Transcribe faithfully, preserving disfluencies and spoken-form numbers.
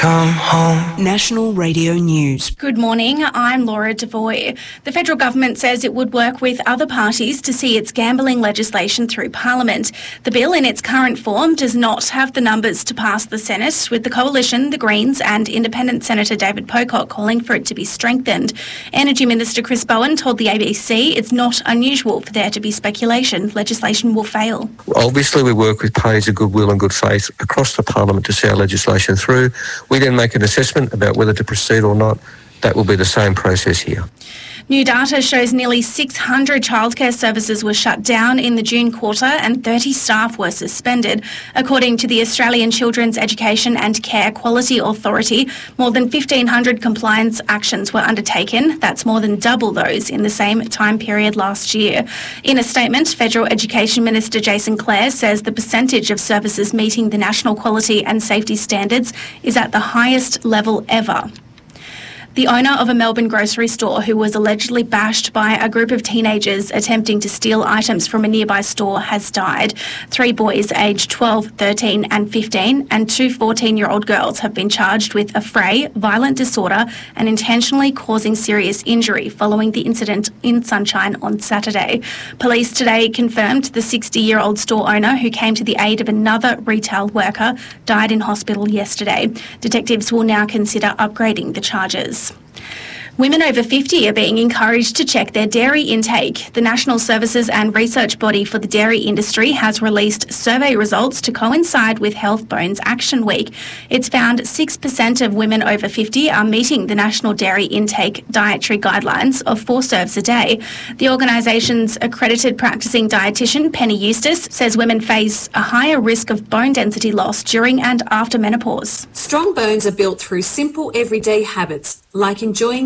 Come home. National Radio News. Good morning, I'm Laura Devoy. The federal government says it would work with other parties to see its gambling legislation through Parliament. The bill in its current form does not have the numbers to pass the Senate, with the Coalition, the Greens and Independent Senator David Pocock calling for it to be strengthened. Energy Minister Chris Bowen told the A B C it's not unusual for there to be speculation legislation will fail. Obviously, we work with parties of goodwill and good faith across the Parliament to see our legislation through. We then make an assessment about whether to proceed or not. That will be the same process here. New data shows nearly six hundred childcare services were shut down in the June quarter and thirty staff were suspended. According to the Australian Children's Education and Care Quality Authority, more than fifteen hundred compliance actions were undertaken. That's more than double those in the same time period last year. In a statement, Federal Education Minister Jason Clare says the percentage of services meeting the national quality and safety standards is at the highest level ever. The owner of a Melbourne grocery store who was allegedly bashed by a group of teenagers attempting to steal items from a nearby store has died. Three boys aged twelve, thirteen and fifteen and two fourteen-year-old girls have been charged with affray, violent disorder and intentionally causing serious injury following the incident in Sunshine on Saturday. Police today confirmed the sixty-year-old store owner, who came to the aid of another retail worker, died in hospital yesterday. Detectives will now consider upgrading the charges. Women over fifty are being encouraged to check their dairy intake. The National Services and Research Body for the Dairy Industry has released survey results to coincide with Health Bones Action Week. It's found six percent of women over fifty are meeting the National Dairy Intake Dietary Guidelines of four serves a day. The organisation's accredited practising dietitian, Penny Eustace, says women face a higher risk of bone density loss during and after menopause. Strong bones are built through simple everyday habits, like enjoying